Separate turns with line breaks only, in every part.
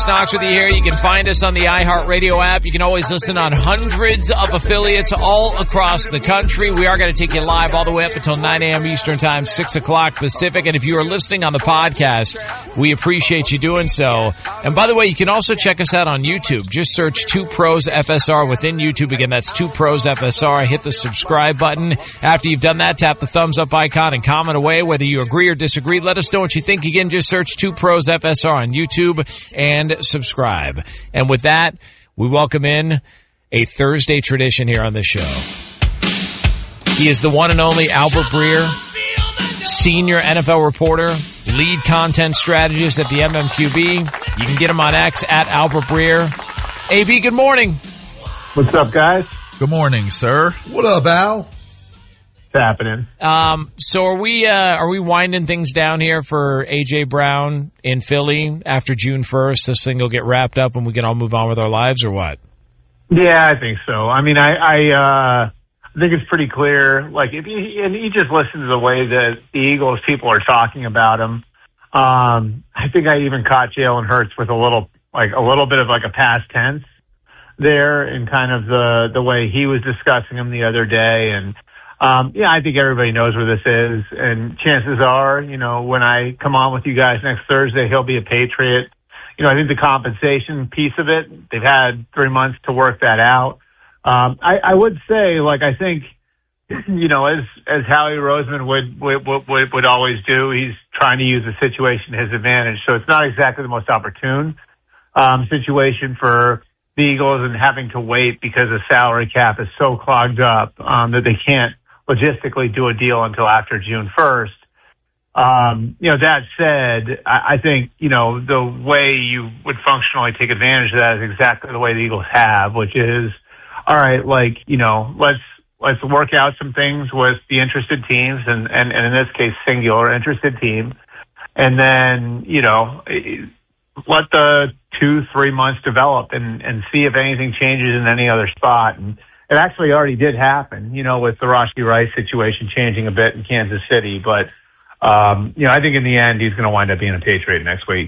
Chris Knox with you here. You can find us on the iHeartRadio app. You can always listen on hundreds of affiliates all across the country. We are going to take you live all the way up until 9 a.m. Eastern Time, 6 o'clock Pacific. And if you are listening on the podcast, we appreciate you doing so. And by the way, you can also check us out on YouTube. Just search 2 Pros FSR within YouTube. Again, that's 2 Pros FSR. Hit the subscribe button. After you've done that, tap the thumbs up icon and comment away whether you agree or disagree. Let us know what you think. Again, just search 2 Pros FSR on YouTube and subscribe. And with that, we welcome in a Thursday tradition here on the show. He is the one and only Albert Breer, senior NFL reporter, lead content strategist at the MMQB. You can get him on X at Albert Breer. AB, good morning.
What's up, guys?
Good morning, sir.
What up, Al?
Happening.
So are we winding things down here for A.J. Brown in Philly after June 1st? This thing will get wrapped up and we can all move on with our lives, or what?
Yeah, I think so. I mean, I think it's pretty clear. Like, if you just listen to the way that the Eagles people are talking about him, I think I even caught Jalen Hurts with a little bit of a past tense there in kind of the way he was discussing him the other day. And I think everybody knows where this is, and chances are, when I come on with you guys next Thursday, he'll be a Patriot. I think the compensation piece of it, they've had 3 months to work that out. I would say, I think, as Howie Roseman would always do, he's trying to use the situation to his advantage. So it's not exactly the most opportune situation for the Eagles, and having to wait because the salary cap is so clogged up that they can't logistically do a deal until after June 1st. That said, I think, the way you would functionally take advantage of that is exactly the way the Eagles have, which is, all right, let's work out some things with the interested teams and in this case, singular interested team. And then, let the 2-3 months develop and see if anything changes in any other spot. And it actually already did happen, with the Rashee Rice situation changing a bit in Kansas City. But, I think in the end, he's going to wind up being a Patriot next week.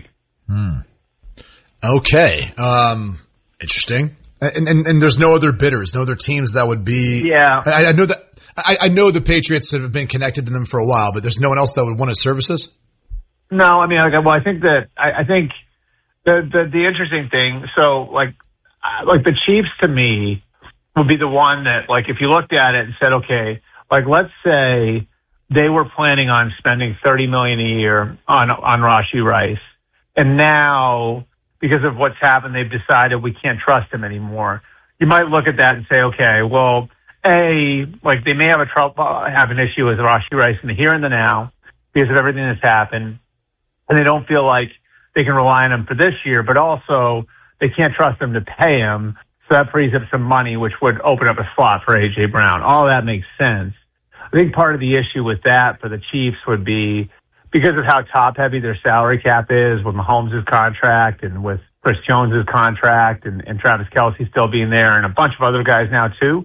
Okay. Interesting. And there's no other bidders, no other teams that would be.
Yeah.
I know that. I know the Patriots have been connected to them for a while, but there's no one else that would want his services?
No, I mean, I think that I think the interesting thing, so the Chiefs to me would be the one that, if you looked at it and said, okay, let's say they were planning on spending $30 million a year on Rashee Rice, and now because of what's happened, they've decided we can't trust him anymore. You might look at that and say, okay, well, they may have an issue with Rashee Rice in the here and the now because of everything that's happened, and they don't feel like they can rely on him for this year, but also they can't trust him to pay him. So that frees up some money, which would open up a slot for A.J. Brown. All that makes sense. I think part of the issue with that for the Chiefs would be because of how top-heavy their salary cap is with Mahomes' contract and with Chris Jones' contract and Travis Kelce still being there and a bunch of other guys now too.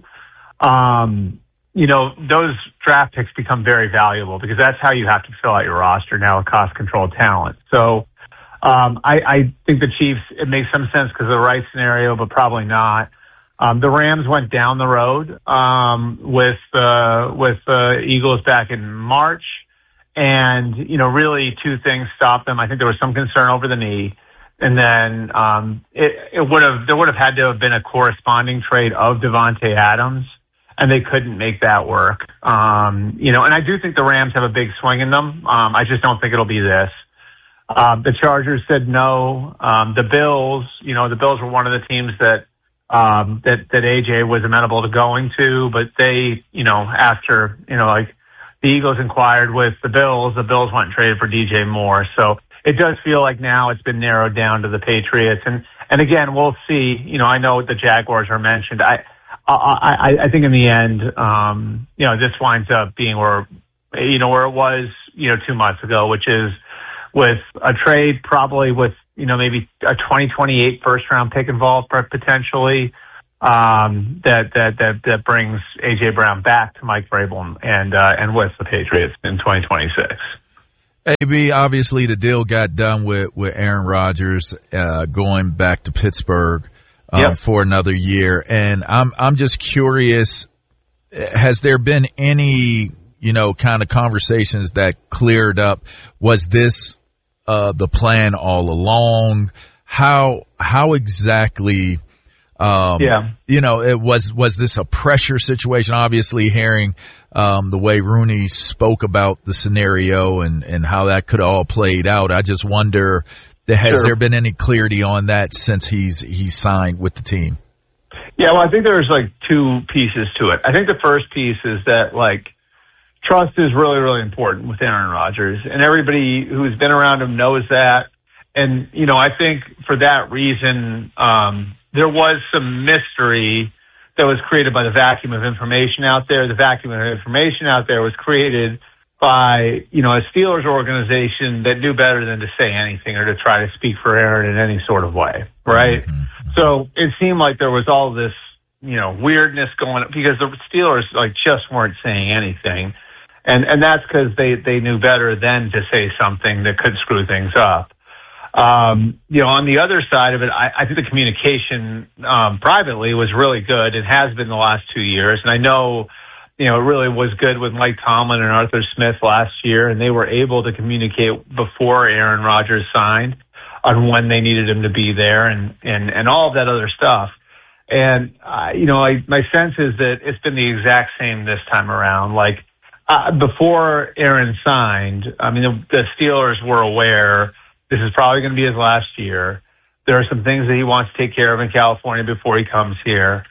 Those draft picks become very valuable because that's how you have to fill out your roster now with cost-controlled talent. So I think the Chiefs, it makes some sense because of the right scenario, but probably not. The Rams went down the road with the Eagles back in March, and really two things stopped them. I think there was some concern over the knee, and then there would have had to have been a corresponding trade of Devontae Adams, and they couldn't make that work. And I do think the Rams have a big swing in them. I just don't think it'll be this. The Chargers said no. The Bills were one of the teams that AJ was amenable to going to, but they, after, the Eagles inquired with the Bills went and traded for DJ Moore. So it does feel like now it's been narrowed down to the Patriots. And again, we'll see. I know the Jaguars are mentioned. I think in the end, this winds up being where it was, 2 months ago, which is with a trade probably with, maybe a 2028 first round pick involved potentially, that brings A.J. Brown back to Mike Vrabel and with the Patriots in 2026.
AB, obviously the deal got done with Aaron Rodgers, going back to Pittsburgh, for another year. And I'm just curious, has there been any, kind of conversations that cleared up? Was this, the plan all along? How exactly, was this a pressure situation? Obviously hearing, the way Rooney spoke about the scenario and how that could all played out. I just wonder, has there been any clarity on that since he's signed with the team?
Yeah, well, I think there's two pieces to it. I think the first piece is that trust is really, really important with Aaron Rodgers, and everybody who's been around him knows that. And, I think for that reason, there was some mystery that was created by the vacuum of information out there. The vacuum of information out there was created by, a Steelers organization that knew better than to say anything or to try to speak for Aaron in any sort of way, right? Mm-hmm. So it seemed like there was all this, weirdness going on because the Steelers just weren't saying anything. And that's because they knew better than to say something that could screw things up. On the other side of it, I think the communication, privately was really good. It has been the last 2 years. And I know, it really was good with Mike Tomlin and Arthur Smith last year, and they were able to communicate before Aaron Rodgers signed on when they needed him to be there and all of that other stuff. And, my sense is that it's been the exact same this time around. Before Aaron signed, the Steelers were aware this is probably going to be his last year. There are some things that he wants to take care of in California before he comes here.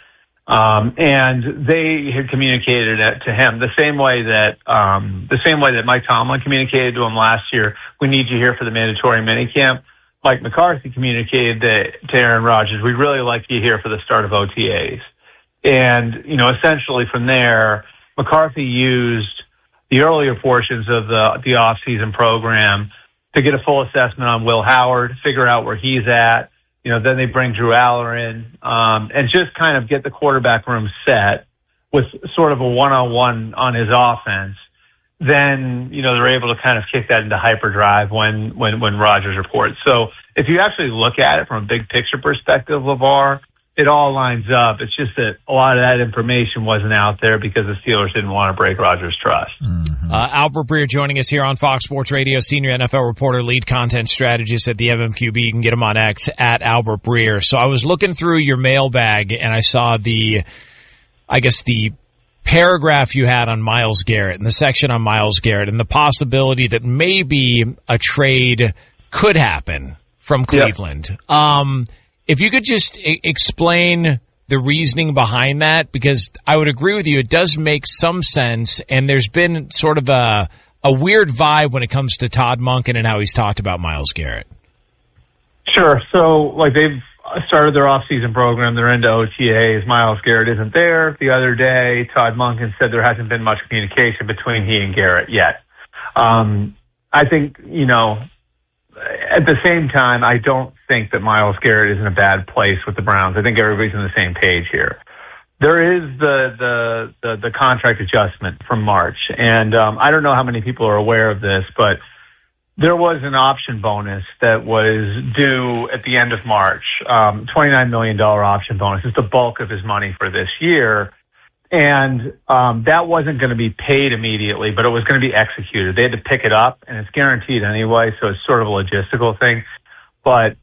And they had communicated it to him the same way that Mike Tomlin communicated to him last year. We need you here for the mandatory minicamp. Mike McCarthy communicated to Aaron Rodgers, we'd really like you here for the start of OTAs. And, essentially from there, McCarthy used the earlier portions of the off-season program to get a full assessment on Will Howard, figure out where he's at. Then they bring Drew Aller in, and just kind of get the quarterback room set with sort of a one-on-one on his offense. Then, they're able to kind of kick that into hyperdrive when Rodgers reports. So if you actually look at it from a big picture perspective, LeVar, it all lines up. It's just that a lot of that information wasn't out there because the Steelers didn't want to break Rodgers' trust.
Mm-hmm. Albert Breer joining us here on Fox Sports Radio, senior NFL reporter, lead content strategist at the MMQB. You can get him on X at Albert Breer. So I was looking through your mailbag and I saw the paragraph you had on Myles Garrett and the section on Myles Garrett and the possibility that maybe a trade could happen from Cleveland. Yep. If you could just explain the reasoning behind that, because I would agree with you, it does make some sense, and there's been sort of a weird vibe when it comes to Todd Monken and how he's talked about Myles Garrett.
Sure. So, they've started their off-season program. They're into OTAs. Myles Garrett isn't there. The other day, Todd Monken said there hasn't been much communication between he and Garrett yet. I think, at the same time, I don't think that Myles Garrett is in a bad place with the Browns. I think everybody's on the same page here. There is the contract adjustment from March, and I don't know how many people are aware of this, but there was an option bonus that was due at the end of March, $29 million option bonus. It's the bulk of his money for this year. And that wasn't going to be paid immediately, but it was going to be executed. They had to pick it up, and it's guaranteed anyway, so it's sort of a logistical thing. But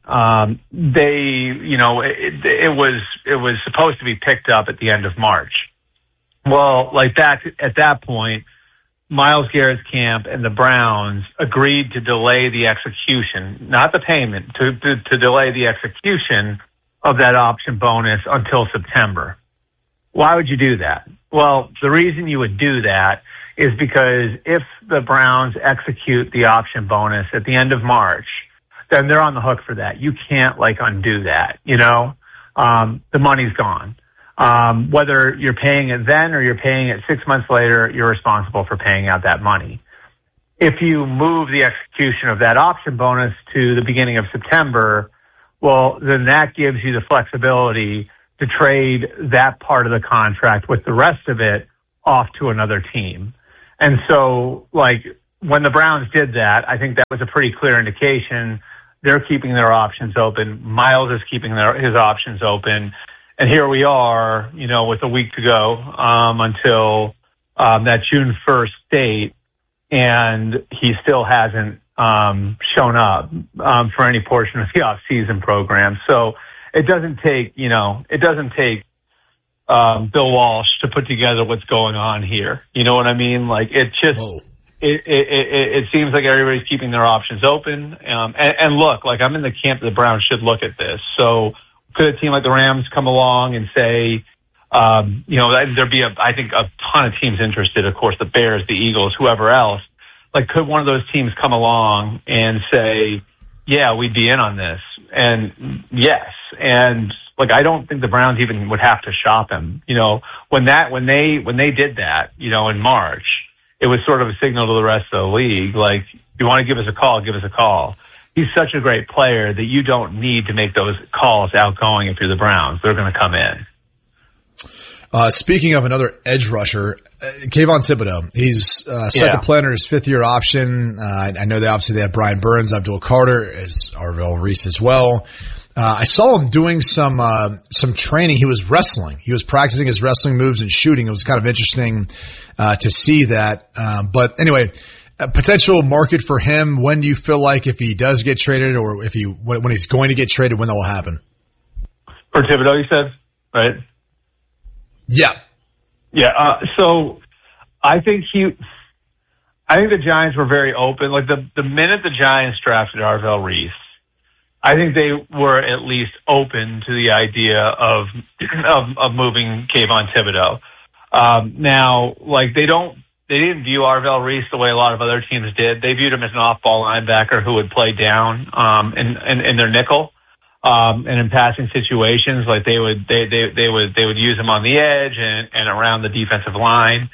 it was supposed to be picked up at the end of March. Well, at that point, Myles Garrett's camp and the Browns agreed to delay the execution, not the payment, to delay the execution of that option bonus until September. Why would you do that? Well, the reason you would do that is because if the Browns execute the option bonus at the end of March, then they're on the hook for that. You can't undo that, the money's gone. Whether you're paying it then or you're paying it 6 months later, you're responsible for paying out that money. If you move the execution of that option bonus to the beginning of September, well, then that gives you the flexibility to trade that part of the contract with the rest of it off to another team. And so, when the Browns did that, I think that was a pretty clear indication they're keeping their options open. Miles is keeping his options open. And here we are, with a week to go until that June 1st date, and he still hasn't shown up for any portion of the off-season program. So it doesn't take Bill Walsh to put together what's going on here. You know what I mean? Like, it's just it seems like everybody's keeping their options open. And look, like, I'm in the camp that the Browns should look at this. So could a team like the Rams come along and say, there'd be I think a ton of teams interested, of course, the Bears, the Eagles, whoever else. Like, could one of those teams come along and say, yeah, we'd be in on this? And yes. And like, I don't think the Browns even would have to shop him. When they did that, in March, it was sort of a signal to the rest of the league. Like, you want to give us a call, give us a call. He's such a great player that you don't need to make those calls outgoing if you're the Browns. They're going to come in.
Speaking of another edge rusher, Kayvon Thibodeaux, he's set to play under his fifth-year option. I know they have Brian Burns, Abdul Carter, as Arvell Reese as well. I saw him doing some training. He was wrestling. He was practicing his wrestling moves and shooting. It was kind of interesting to see that. But anyway, a potential market for him. When do you feel like, if he does get traded, or when he's going to get traded, when that will happen?
For Thibodeaux, you said, right?
Yeah.
Yeah. So I think the Giants were very open. Like, the minute the Giants drafted Arvell Reese, I think they were at least open to the idea of moving Kayvon Thibodeaux. Now, like, they didn't view Arvell Reese the way a lot of other teams did. They viewed him as an off-ball linebacker who would play down in their nickel. And in passing situations, like, they would use him on the edge and around the defensive line.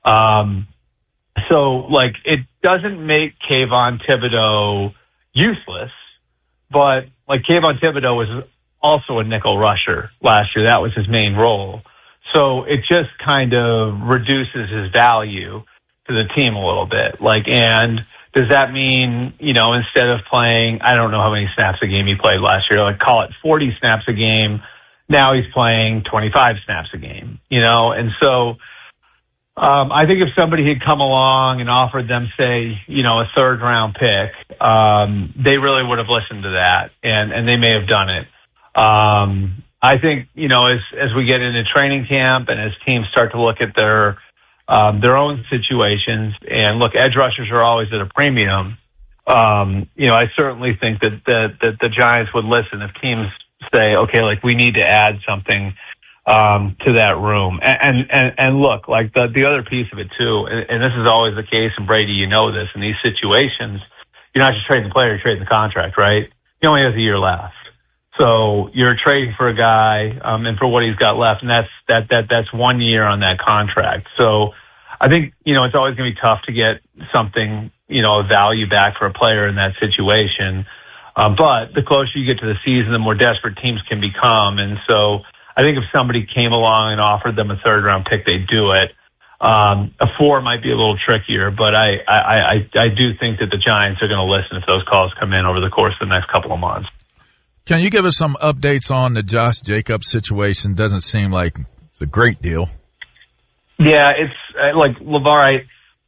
So, like, it doesn't make Kayvon Thibodeaux useless, but, like, Kayvon Thibodeaux was also a nickel rusher last year. That was his main role. So it just kind of reduces his value to the team a little bit. Like, and does that mean, instead of playing, I don't know how many snaps a game he played last year, like, call it 40 snaps a game, now he's playing 25 snaps a game, And so I think if somebody had come along and offered them, say, a third-round pick, they really would have listened to that, and they may have done it. I think, as we get into training camp and as teams start to look at their own situations, and look, edge rushers are always at a premium. I certainly think that the Giants would listen if teams say, okay, like, we need to add something to that room. And look, like, the other piece of it too, and this is always the case, and Brady, this, in these situations, you're not just trading the player, you're trading the contract, right? He only has a year left. So you're trading for a guy, and for what he's got left, and that's 1 year on that contract. So I think, it's always going to be tough to get something, of value back for a player in that situation. But the closer you get to the season, the more desperate teams can become. And so I think if somebody came along and offered them a third-round pick, they'd do it. A 4 might be a little trickier, but I do think that the Giants are going to listen if those calls come in over the course of the next couple of months.
Can you give us some updates on the Josh Jacobs situation? Doesn't seem like it's a great deal.
Yeah, it's like, LeVar,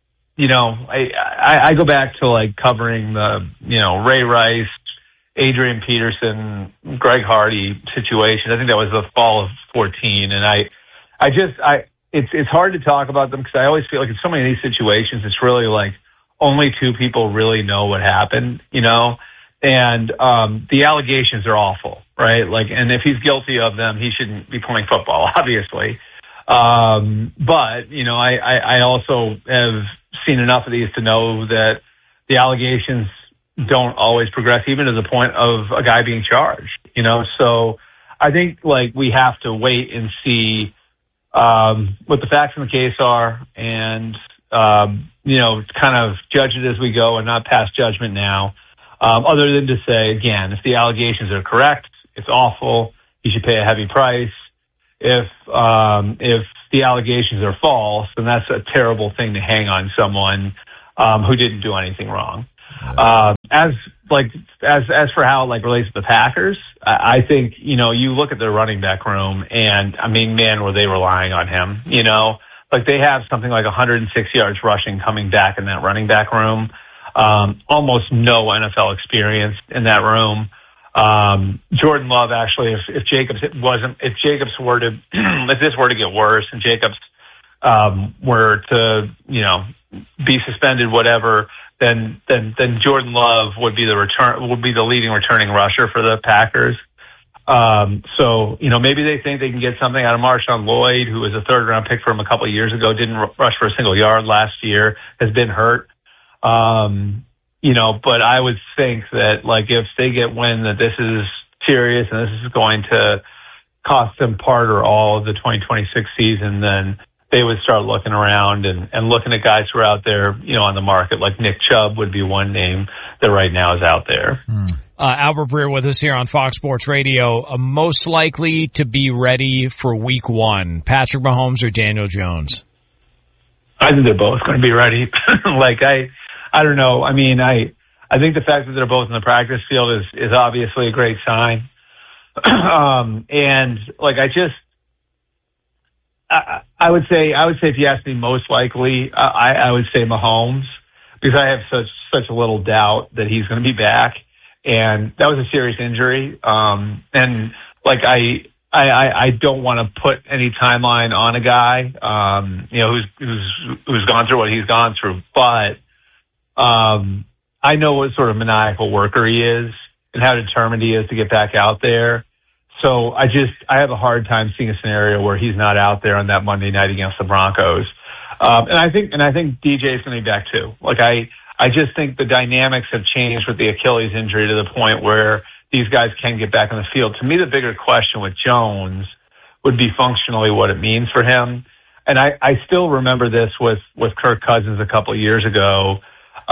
I go back to, like, covering the, Ray Rice, Adrian Peterson, Greg Hardy situation. I think that was the fall of 2014. And it's hard to talk about them because I always feel like in so many of these situations, it's really like only two people really know what happened, And the allegations are awful, right? Like, and if he's guilty of them, he shouldn't be playing football, obviously. But I also have seen enough of these to know that the allegations don't always progress, even to the point of a guy being charged. So I think, like, we have to wait and see what the facts in the case are, and kind of judge it as we go, and not pass judgment now. Other than to say, again, if the allegations are correct, it's awful. You should pay a heavy price. If the allegations are false, then that's a terrible thing to hang on someone who didn't do anything wrong. As for how it relates to the Packers, I think, you look at their running back room and I mean, man, were they relying on him, they have something like 106 yards rushing coming back in that running back room. Almost no NFL experience in that room. Jordan Love, actually, if this were to get worse and Jacobs, were to, be suspended, whatever, then Jordan Love would be the leading returning rusher for the Packers. So, maybe they think they can get something out of Marshawn Lloyd, who was a 3rd-round pick for him a couple of years ago, didn't rush for a single yard last year, has been hurt. But I would think that, if they get wind that this is serious and this is going to cost them part or all of the 2026 season, then they would start looking around and looking at guys who are out there, on the market. Like Nick Chubb would be one name that right now is out there.
Albert Breer with us here on Fox Sports Radio. Most likely to be ready for week 1, Patrick Mahomes or Daniel Jones?
I think they're both going to be ready. I don't know. I mean, I think the fact that they're both in the practice field is obviously a great sign. I would say if you ask me most likely, I would say Mahomes, because I have such a little doubt that he's going to be back. And that was a serious injury. I don't want to put any timeline on a guy, who's gone through what he's gone through, but, I know what sort of maniacal worker he is and how determined he is to get back out there. So I have a hard time seeing a scenario where he's not out there on that Monday night against the Broncos. And I think DJ is going to be back too. I just think the dynamics have changed with the Achilles injury to the point where these guys can get back on the field. To me, the bigger question with Jones would be functionally what it means for him. And I still remember this with Kirk Cousins a couple of years ago.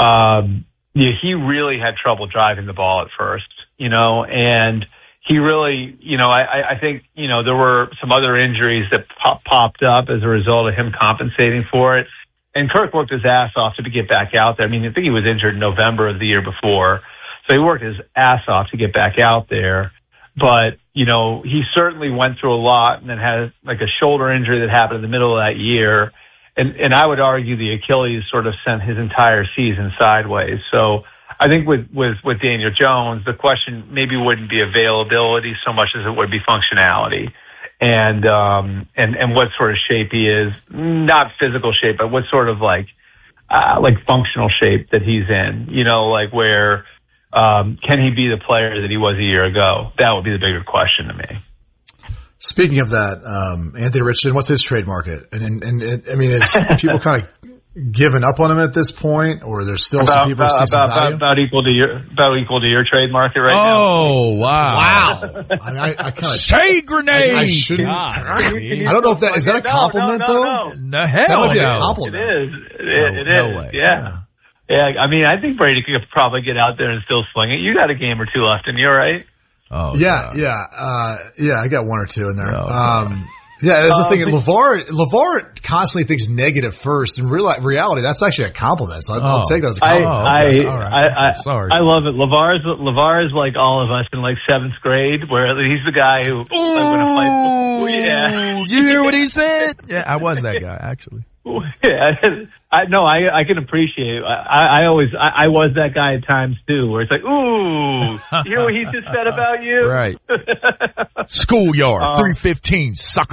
He really had trouble driving the ball at first, and he really, I think, there were some other injuries that popped up as a result of him compensating for it. And Kirk worked his ass off to get back out there. I mean, I think he was injured in November of the year before. So he worked his ass off to get back out there. But, he certainly went through a lot and then had a shoulder injury that happened in the middle of that year. And I would argue the Achilles sort of sent his entire season sideways. So I think with Daniel Jones, the question maybe wouldn't be availability so much as it would be functionality. And what sort of shape he is, not physical shape, but what sort of functional shape that he's in, where, can he be the player that he was a year ago? That would be the bigger question to me.
Speaking of that, Anthony Richardson, what's his trade market? And I mean, is people kind of given up on him at this point, or there's still some people who see some value?
About equal to your trade market right now.
Oh, wow.
I mean, I kind of
shade grenade.
I shouldn't. I don't know if that is that a compliment though.
No, hell
that might be
no.
a compliment.
It is. It is.
Way.
Yeah. I mean, I think Brady could probably get out there and still sling it. You got a game or two left in you, right?
Oh
yeah,
God.
I got one or two in there.
Oh,
yeah, that's the thing. LeVar constantly thinks negative first. In reality, that's actually a compliment. So I'll take that as a compliment.
Sorry.
I love it. LeVar is like all of us in 7th grade, where he's the guy who when a fight. Yeah,
you hear what he said? Yeah, I was that guy actually.
Yeah, I can appreciate it. I was that guy at times too, where it's like, ooh, you hear what he just said about you?
Right. Schoolyard, 315, sucker.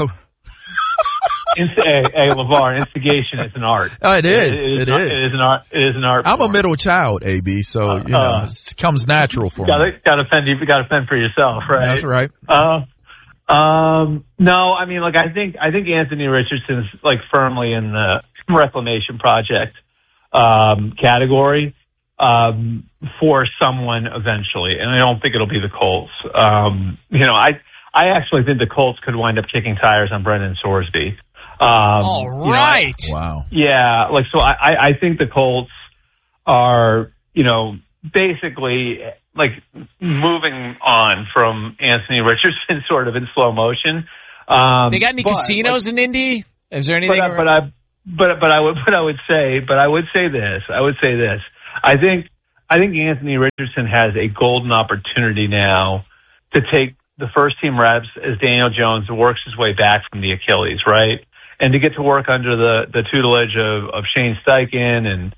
Hey, LeVar, instigation is an art.
Oh, it is.
It is an art. It is an art.
I'm a middle child, AB, so it comes natural for me.
Got to fend for yourself, right?
That's right.
No, I mean, I think Anthony Richardson's firmly in the reclamation project category for someone eventually, and I don't think it'll be the Colts. I actually think the Colts could wind up kicking tires on Brendan Sorsby.
All right.
Wow.
Yeah, so I think the Colts are, basically moving on from Anthony Richardson sort of in slow motion.
They got any casinos in Indy? Is there anything?
I would say this. I think Anthony Richardson has a golden opportunity now to take the first team reps as Daniel Jones works his way back from the Achilles, right? And to get to work under the tutelage of Shane Steichen and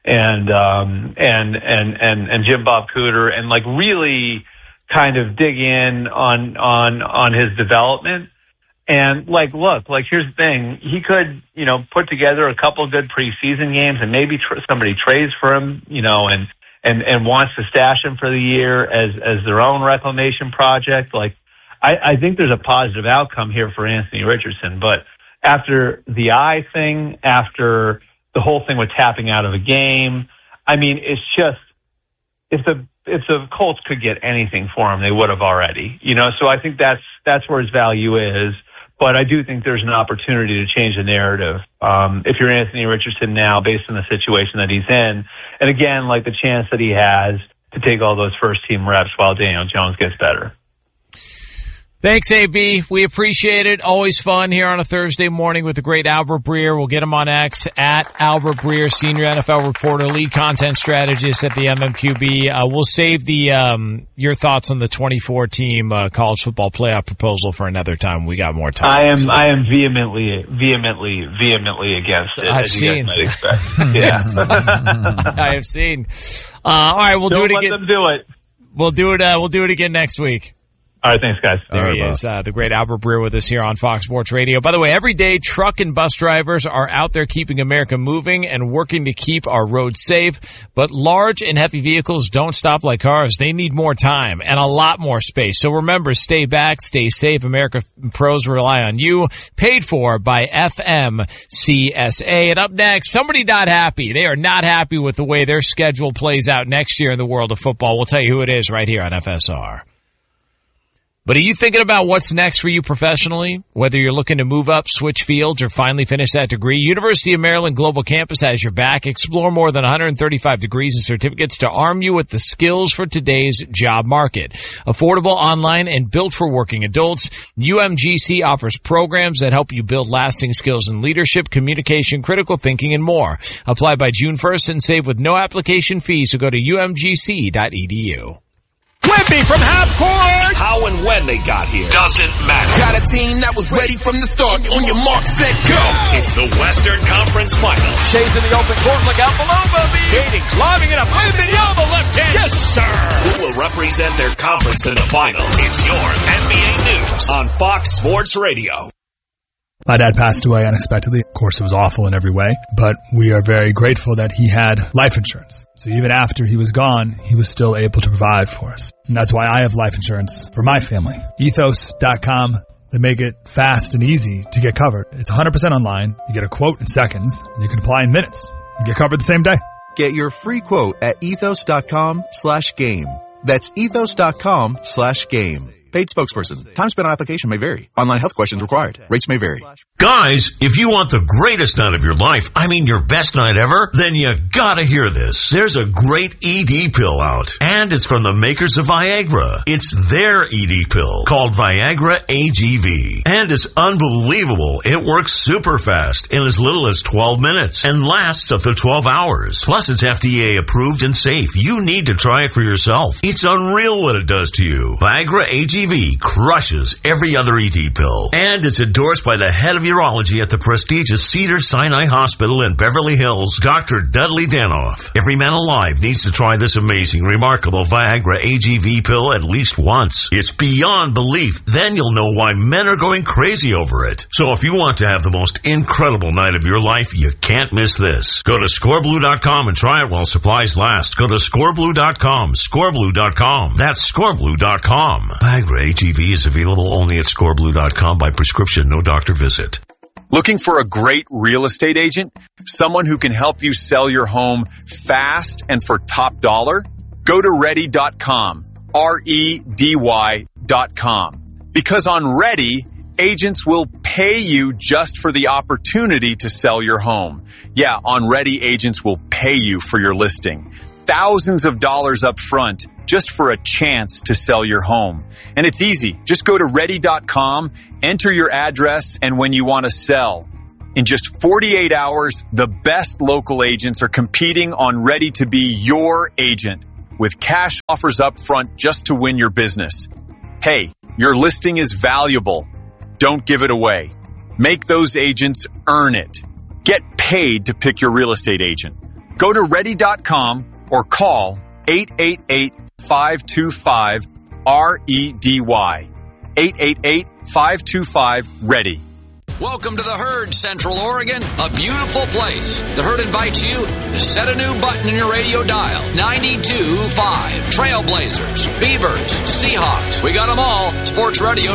Jim Bob Cooter, and like really kind of dig in on his development. And like, look, like here's the thing. He could, put together a couple of good preseason games and maybe somebody trades for him, and wants to stash him for the year as their own reclamation project. Like, I think there's a positive outcome here for Anthony Richardson, but after the eye thing, after the whole thing with tapping out of a game, I mean, it's just, if the Colts could get anything for him, they would have already, so I think that's where his value is. But I do think there's an opportunity to change the narrative if you're Anthony Richardson now, based on the situation that he's in. And again, like the chance that he has to take all those first-team reps while Daniel Jones gets better.
Thanks, AB. We appreciate it. Always fun here on a Thursday morning with the great Albert Breer. We'll get him on X at Albert Breer, senior NFL reporter, lead content strategist at the MMQB. We'll save your thoughts on the 24-team college football playoff proposal for another time. We got more time.
I am vehemently against it.
I've seen.
You guys might expect. Yeah.
I have seen. All right, we'll do it again.
Let them do it.
We'll do it again next week.
All right, thanks, guys.
There he is, the great Albert Breer with us here on Fox Sports Radio. By the way, every day, truck and bus drivers are out there keeping America moving and working to keep our roads safe. But large and heavy vehicles don't stop like cars. They need more time and a lot more space. So remember, stay back, stay safe. America Pros rely on you. Paid for by FMCSA. And up next, somebody not happy. They are not happy with the way their schedule plays out next year in the world of football. We'll tell you who it is right here on FSR. But are you thinking about what's next for you professionally? Whether you're looking to move up, switch fields, or finally finish that degree, University of Maryland Global Campus has your back. Explore more than 135 degrees and certificates to arm you with the skills for today's job market. Affordable, online, and built for working adults, UMGC offers programs that help you build lasting skills in leadership, communication, critical thinking, and more. Apply by June 1st and save with no application fees, so go to umgc.edu.
Whippy from half court. How and when they got here doesn't matter.
Got a team that was ready from the start. On your mark, set, go.
It's the Western Conference Finals.
Shays in the open court. Look out below, Bubby. Katie climbing it up. Wembanyama, left hand. Yes, sir.
Who will represent their conference in the finals? It's your NBA News on Fox Sports Radio.
My dad passed away unexpectedly. Of course, it was awful in every way, but we are very grateful that he had life insurance. So even after he was gone, he was still able to provide for us. And that's why I have life insurance for my family. Ethos.com. They make it fast and easy to get covered. It's 100% online. You get a quote in seconds, and you can apply in minutes. You get covered the same day.
Get your free quote at ethos.com/game. That's ethos.com/game. Paid spokesperson. Time spent on application may vary. Online health questions required. Rates may vary.
Guys, if you want the greatest night of your life, I mean your best night ever, then you gotta hear this. There's a great ED pill out, and it's from the makers of Viagra. It's their ED pill called Viagra AGV, and it's unbelievable. It works super fast in as little as 12 minutes and lasts up to 12 hours. Plus, it's FDA approved and safe. You need to try it for yourself. It's unreal what it does to you. Viagra AGV crushes every other ED pill, and it's endorsed by the head of urology at the prestigious Cedars-Sinai Hospital in Beverly Hills, Dr. Dudley Danoff. Every man alive needs to try this amazing, remarkable Viagra AGV pill at least once. It's beyond belief. Then you'll know why men are going crazy over it. So if you want to have the most incredible night of your life, you can't miss this. Go to scoreblue.com and try it while supplies last. Go to scoreblue.com, scoreblue.com. That's scoreblue.com. Viagra AGV is available only at scoreblue.com by prescription, no doctor visit.
Looking for a great real estate agent? Someone who can help you sell your home fast and for top dollar? Go to ready.com, REDY.com. Because on Ready, agents will pay you just for the opportunity to sell your home. Yeah, on Ready, agents will pay you for your listing. Thousands of dollars up front just for a chance to sell your home. And it's easy. Just go to ready.com, enter your address, and when you want to sell, In just 48 hours, the best local agents are competing on Ready to be your agent with cash offers up front just to win your business. Hey, your listing is valuable. Don't give it away. Make those agents earn it. Get paid to pick your real estate agent. Go to ready.com or call 888-525-REDY. 888-525-READY.
Welcome to the Herd, Central Oregon, a beautiful place. The Herd invites you to set a new button in your radio dial. 92.5. Trailblazers, Beavers, Seahawks. We got them all. Sports Radio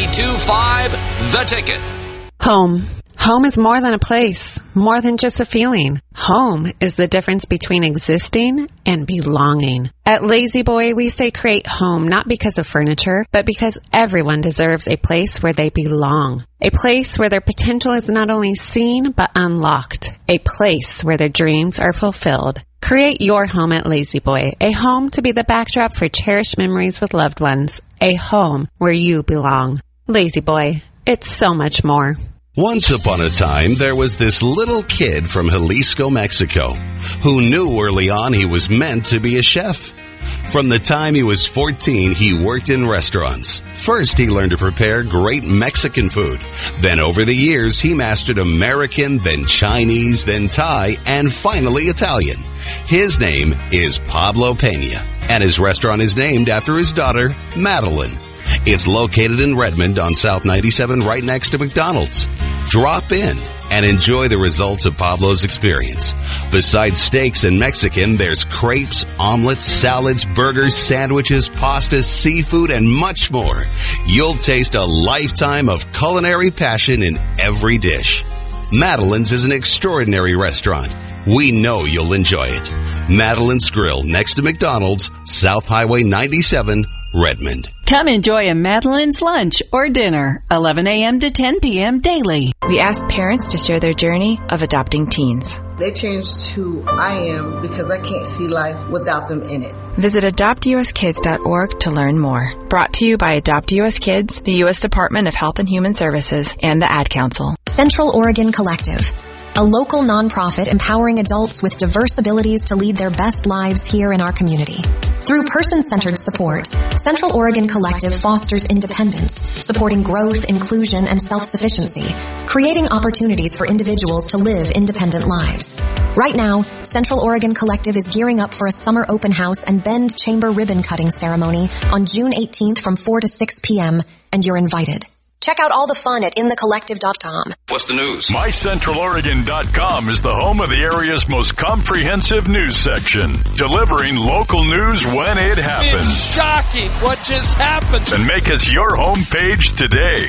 92.5, The Ticket.
Home. Home is more than a place, more than just a feeling. Home is the difference between existing and belonging. At Lazy Boy, we say create home not because of furniture, but because everyone deserves a place where they belong. A place where their potential is not only seen, but unlocked. A place where their dreams are fulfilled. Create your home at Lazy Boy, a home to be the backdrop for cherished memories with loved ones. A home where you belong. Lazy Boy, it's so much more.
Once upon a time, there was this little kid from Jalisco, Mexico, who knew early on he was meant to be a chef. From the time he was 14, he worked in restaurants. First, he learned to prepare great Mexican food. Then over the years, he mastered American, then Chinese, then Thai, and finally Italian. His name is Pablo Pena, and his restaurant is named after his daughter, Madeline. It's located in Redmond on South 97 right next to McDonald's. Drop in and enjoy the results of Pablo's experience. Besides steaks and Mexican, there's crepes, omelets, salads, burgers, sandwiches, pastas, seafood, and much more. You'll taste a lifetime of culinary passion in every dish. Madeline's is an extraordinary restaurant. We know you'll enjoy it. Madeline's Grill next to McDonald's, South Highway 97, Redmond.
Come enjoy a Madeline's lunch or dinner, 11 a.m. to 10 p.m. daily.
We asked parents to share their journey of adopting teens.
They changed who I am because I can't see life without them in it.
Visit adoptuskids.org to learn more. Brought to you by Adopt US Kids, the U.S. Department of Health and Human Services, and the Ad Council.
Central Oregon Collective, a local nonprofit empowering adults with diverse abilities to lead their best lives here in our community. Through person-centered support, Central Oregon Collective fosters independence, supporting growth, inclusion, and self-sufficiency, creating opportunities for individuals to live independent lives. Right now, Central Oregon Collective is gearing up for a summer open house and Bend Chamber ribbon cutting ceremony on June 18th from 4 to 6 p.m., and you're invited. Check out all the fun at InTheCollective.com.
What's the news?
MyCentralOregon.com is the home of the area's most comprehensive news section, delivering local news when it happens.
It's shocking what just happened.
And make us your homepage today.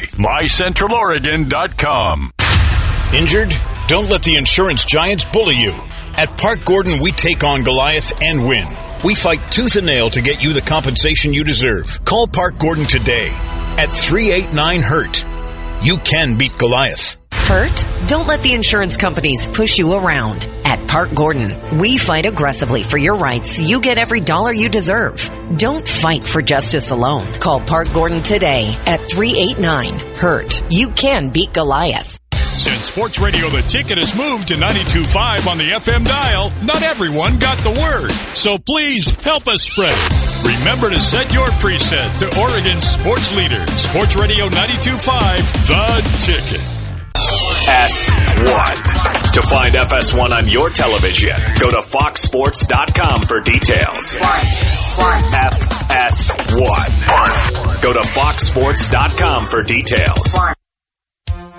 MyCentralOregon.com.
Injured? Don't let the insurance giants bully you. At Park Gordon, we take on Goliath and win. We fight tooth and nail to get you the compensation you deserve. Call Park Gordon today at 389-HURT. You can beat Goliath.
Hurt? Don't let the insurance companies push you around. At Park Gordon, we fight aggressively for your rights so you get every dollar you deserve. Don't fight for justice alone. Call Park Gordon today at 389-HURT. You can beat Goliath.
Since Sports Radio The Ticket has moved to 92.5 on the FM dial, not everyone got the word. So please help us spread it. Remember to set your preset to Oregon's sports leader, Sports Radio 92.5, The Ticket.
FS1. To find FS1 on your television, go to foxsports.com for details. FS1. Go to foxsports.com for details.